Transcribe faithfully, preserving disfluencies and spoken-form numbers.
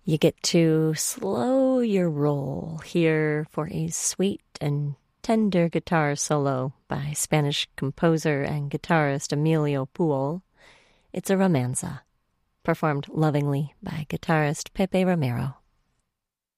You get to slow your roll here for a sweet and tender guitar solo by Spanish composer and guitarist Emilio Pujol. It's a romanza, performed lovingly by guitarist Pepe Romero.